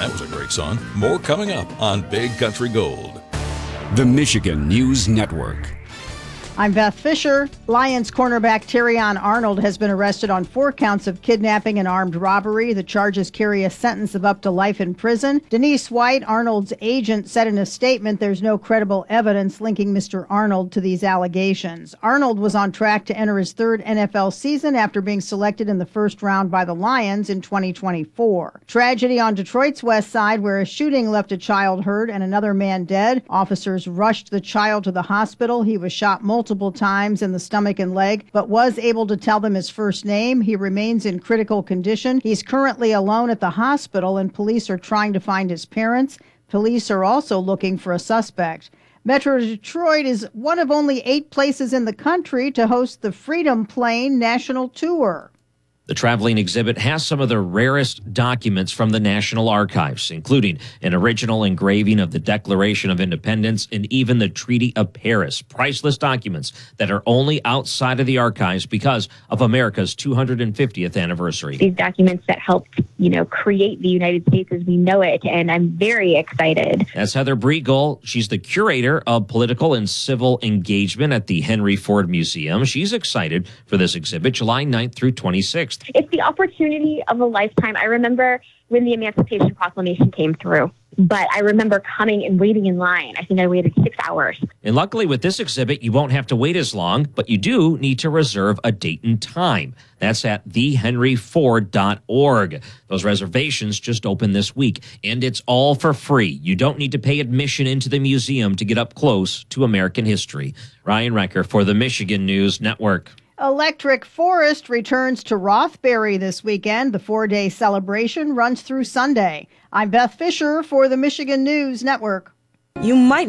That was a great song. More coming up on Big Country Gold. The Michigan News Network. I'm Beth Fisher. Lions cornerback Terrion Arnold has been arrested on 4 counts of kidnapping and armed robbery. The charges carry a sentence of up to life in prison. Denise White, Arnold's agent, said in a statement there's no credible evidence linking Mr. Arnold to these allegations. Arnold was on track to enter his 3rd NFL season after being selected in the first round by the Lions in 2024. Tragedy on Detroit's west side where a shooting left a child hurt and another man dead. Officers rushed the child to the hospital. He was shot multiple times in the stomach and leg, but was able to tell them his first name. He remains in critical condition. He's currently alone at the hospital, and police are trying to find his parents. Police are also looking for a suspect. Metro Detroit is one of only 8 places in the country to host the Freedom Plane National Tour. The traveling exhibit has some of the rarest documents from the National Archives, including an original engraving of the Declaration of Independence and even the Treaty of Paris. Priceless documents that are only outside of the archives because of America's 250th anniversary. These documents that helped, create the United States as we know it, and I'm very excited. That's Heather Briegel. She's the curator of political and civil engagement at the Henry Ford Museum. She's excited for this exhibit, July 9th through 26th. It's the opportunity of a lifetime. I remember when the Emancipation Proclamation came through, but I remember coming and waiting in line. I think I waited 6 hours. And luckily with this exhibit, you won't have to wait as long, but you do need to reserve a date and time. That's at thehenryford.org. Those reservations just opened this week, and it's all for free. You don't need to pay admission into the museum to get up close to American history. Ryan Recker for the Michigan News Network. Electric Forest returns to Rothbury this weekend. The 4-day celebration runs through Sunday. I'm Beth Fisher for the Michigan News Network. You might